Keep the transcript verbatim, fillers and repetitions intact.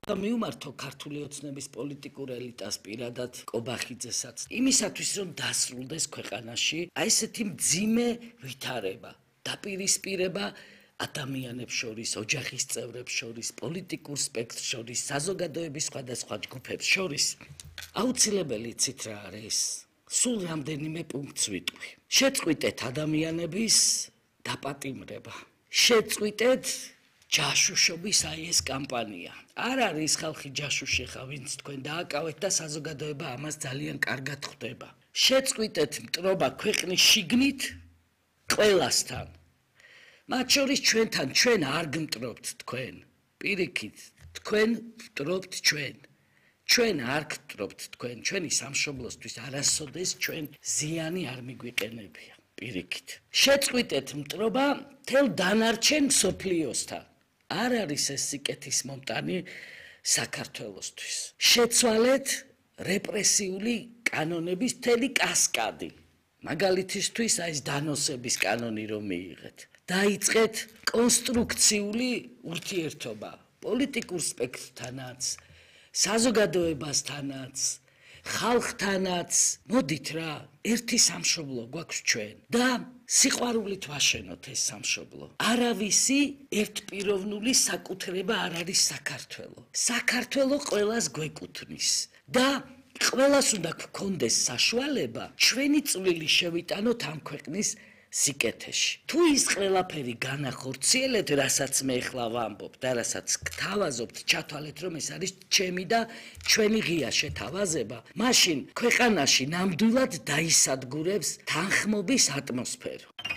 და მიუმართო ქართული ოცნების პოლიტიკურ ელიტას პირადად კობახიძესაც იმისათვის რომ დასრულდეს ქვეყანაში აი ესეთი მძიმე ვითარება დაპირისპირება ადამიანებს შორის, ოჯახის წევრებს შორის, პოლიტიკურ სპექტრს შორის, საზოგადოების სხვადასხვა ჯგუფებს შორის აუცილებელი იცით რა არის სულ რამდენიმე პუნქტს ვიტყვი შეწყვიტეთ ადამიანების დაპატიმრება შეწყვიტეთ ჯაშუშობის აი ეს კამპანია. არ არის ხალხი ჯაშუში ხა, ვინც თქვენ დააკავეთ და საზოგადოება ამას ძალიან კარგად ხვდება. შეწყვიტეთ მტრობა ქვეყნის შიგნით ყველასთან. მათ შორის ჩვენთან, ჩვენ არ გმტრობთ თქვენ. პირიქით, თქვენ მტრობთ ჩვენ. ჩვენ არ გმტრობთ თქვენ, ჩვენი სამშობლოსთვის არასოდეს ჩვენ ზიანი არ მიგვიყენებია. პირიქით. შეწყვიტეთ მტრობა მთელ დანარჩენ მსოფლიოსთან. არ არის ეს სიკეთის მომტანი საქართველოსთვის. შეცვალეთ რეპრესიული კანონების მთელი კასკადი. მაგალითისთვის აი ეს დანოსების კანონი რომ მიიღეთ. დაიწყეთ კონსტრუქციული ურთიერთობა პოლიტიკურ სპექტრთანაც, საზოგადოებასთანაც, ხალხთანაც. მოდით რა, ერთი სამშობლო გვაქვს ჩვენ და სიყვარულით ვაშენოთ ეს სამშობლო. არავისი ერთპიროვნული საკუთრება არ არის საქართველო. საქართველო ყველას გვეკუთვნის და ყველას უნდა გქონდეს საშუალება ჩვენი წვლილი შევიტანოთ ამ ქვეყნის სიკეთეში. თუ ის ყველაფერი განახორციელეთ, რასაც მე ახლა ვამბობ და რასაც გთავაზობთ, ჩათვალეთ რომ ეს არის ჩემი და ჩვენი ღია შეთავაზება, მაშინ ქვეყანაში ნამდვილად დაისადგურებს თანხმობის ატმოსფერო.